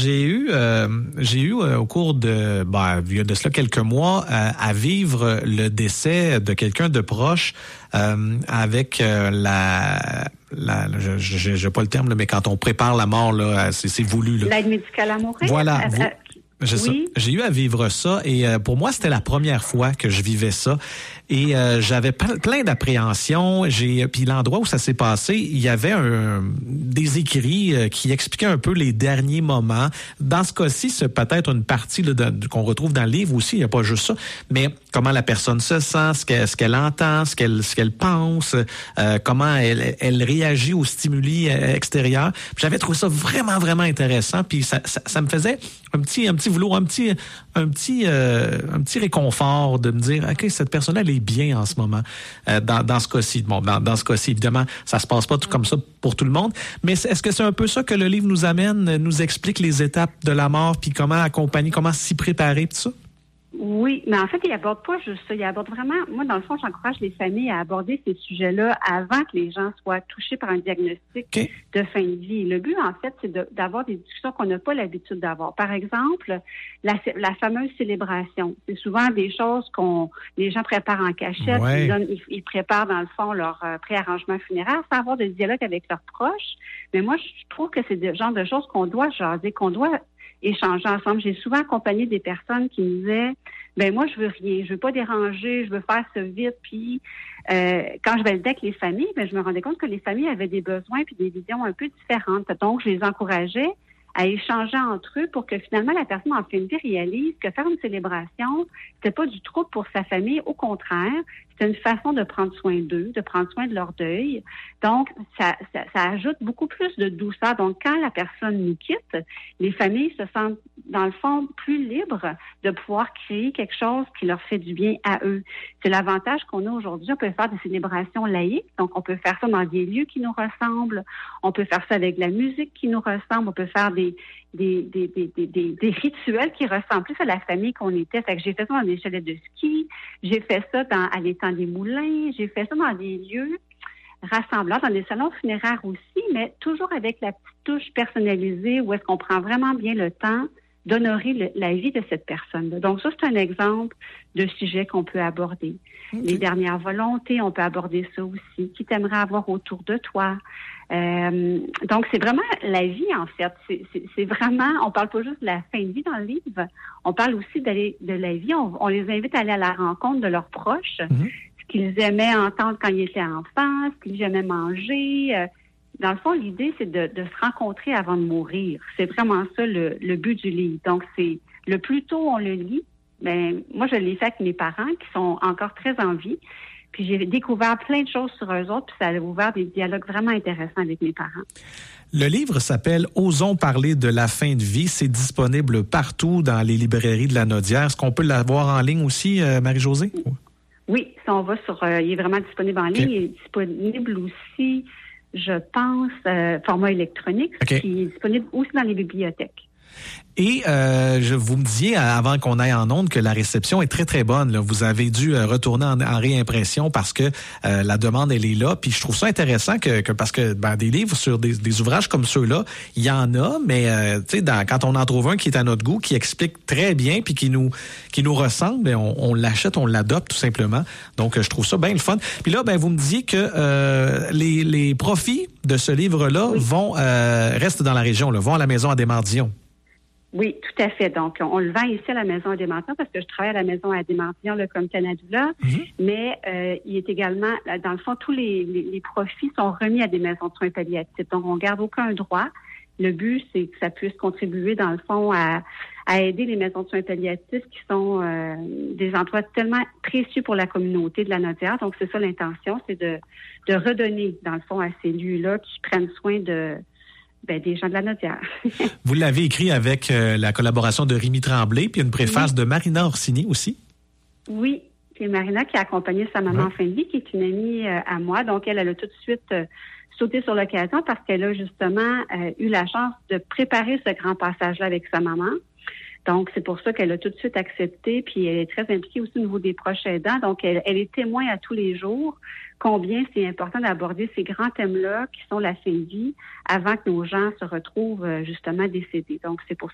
j'ai eu au cours de, il y a de cela quelques mois, à vivre le décès de quelqu'un de proche avec j'ai pas le terme, là, mais quand on prépare la mort, là, c'est voulu. Là. L'aide médicale à mourir? Voilà. Oui. J'ai eu à vivre ça et pour moi, c'était la première fois que je vivais ça. Et j'avais plein d'appréhensions. Puis l'endroit où ça s'est passé, il y avait des écrits qui expliquaient un peu les derniers moments. Dans ce cas-ci, c'est peut-être une partie là, qu'on retrouve dans le livre aussi. Il n'y a pas juste ça, mais comment la personne se sent, ce qu'elle entend, ce qu'elle pense, comment elle réagit aux stimuli extérieurs. Puis j'avais trouvé ça vraiment, vraiment intéressant. Puis ça me faisait un petit velours, un petit réconfort de me dire, ok, cette personne-là, elle est bien en ce moment. Dans ce cas-ci, dans ce cas-ci, évidemment, ça se passe pas tout comme ça pour tout le monde. Mais est-ce que c'est un peu ça que le livre nous amène, nous explique les étapes de la mort, puis comment accompagner, comment s'y préparer, tout ça? Oui, mais en fait, il aborde pas juste ça. Il aborde vraiment, moi, dans le fond, j'encourage les familles à aborder ces sujets-là avant que les gens soient touchés par un diagnostic de fin de vie. Le but, en fait, c'est d'avoir des discussions qu'on n'a pas l'habitude d'avoir. Par exemple, la fameuse célébration. C'est souvent des choses les gens préparent en cachette. Ouais. Ils préparent, dans le fond, leur préarrangement funéraire sans avoir de dialogue avec leurs proches. Mais moi, je trouve que c'est le genre de choses qu'on doit jaser, qu'on doit échanger ensemble. J'ai souvent accompagné des personnes qui me disaient, moi, je veux rien, je veux pas déranger, je veux faire ça vite. Puis, quand je validais avec les familles, je me rendais compte que les familles avaient des besoins puis des visions un peu différentes. Donc, je les encourageais à échanger entre eux pour que finalement la personne en fin de vie réalise que faire une célébration, c'était pas du trouble pour sa famille. Au contraire, c'était une façon de prendre soin d'eux, de prendre soin de leur deuil. Donc, ça ajoute beaucoup plus de douceur. Donc, quand la personne nous quitte, les familles se sentent, dans le fond, plus libres de pouvoir créer quelque chose qui leur fait du bien à eux. C'est l'avantage qu'on a aujourd'hui. On peut faire des célébrations laïques. Donc, on peut faire ça dans des lieux qui nous ressemblent. On peut faire ça avec de la musique qui nous ressemble. On peut faire des rituels qui ressemblent plus à la famille qu'on était. Fait que j'ai fait ça dans des chalets de ski. J'ai fait ça à l'étang des Moulins. J'ai fait ça dans des lieux rassemblants, dans des salons funéraires aussi, mais toujours avec la petite touche personnalisée où est-ce qu'on prend vraiment bien le temps d'honorer la vie de cette personne-là. Donc ça, c'est un exemple de sujet qu'on peut aborder. Okay. Les dernières volontés, on peut aborder ça aussi. Qui t'aimerais avoir autour de toi? Donc, c'est vraiment la vie, en fait. C'est vraiment, on parle pas juste de la fin de vie dans le livre, on parle aussi de la vie. On les invite à aller à la rencontre de leurs proches, ce qu'ils aimaient entendre quand ils étaient enfants, ce qu'ils aimaient manger. Dans le fond, l'idée, c'est de se rencontrer avant de mourir. C'est vraiment ça le but du livre. Donc, c'est le plus tôt on le lit, moi, je l'ai fait avec mes parents qui sont encore très en vie. Puis j'ai découvert plein de choses sur eux autres, puis ça a ouvert des dialogues vraiment intéressants avec mes parents. Le livre s'appelle « Osons parler de la fin de vie ». C'est disponible partout dans les librairies de la Naudière. Est-ce qu'on peut l'avoir en ligne aussi, Marie-Josée? Oui, si on va il est vraiment disponible en ligne. Il est disponible aussi, je pense, format électronique, qui est disponible aussi dans les bibliothèques. Et vous me disiez avant qu'on aille en ondes que la réception est très très bonne. Là. Vous avez dû retourner en réimpression parce que la demande elle est là. Puis je trouve ça intéressant parce que des livres sur des ouvrages comme ceux-là, il y en a, mais quand on en trouve un qui est à notre goût, qui explique très bien puis qui nous ressemble, on l'achète, on l'adopte tout simplement. Donc je trouve ça bien le fun. Puis là, vous me disiez que les profits de ce livre-là restent dans la région, là, vont à la maison à Desmardillons. Oui, tout à fait. Donc, on le vend ici à la Maison Adémantillon parce que je travaille à la Maison Adémantillon, comme Canadula. Mais il est également, dans le fond, tous les profits sont remis à des maisons de soins palliatifs. Donc, on garde aucun droit. Le but, c'est que ça puisse contribuer, dans le fond, à aider les maisons de soins palliatifs qui sont des endroits tellement précieux pour la communauté de la Naudière. Donc, c'est ça l'intention, c'est de redonner, dans le fond, à ces lieux-là qui prennent soin des gens de la Naudière. Vous l'avez écrit avec la collaboration de Rémi Tremblay, puis une préface de Marina Orsini aussi. Oui, c'est Marina qui a accompagné sa maman en fin de vie, qui est une amie à moi. Donc, elle a tout de suite sauté sur l'occasion parce qu'elle a justement eu la chance de préparer ce grand passage-là avec sa maman. Donc, c'est pour ça qu'elle a tout de suite accepté, puis elle est très impliquée aussi au niveau des proches aidants. Donc, elle est témoin à tous les jours combien c'est important d'aborder ces grands thèmes-là qui sont la fin de vie avant que nos gens se retrouvent justement décédés. Donc, c'est pour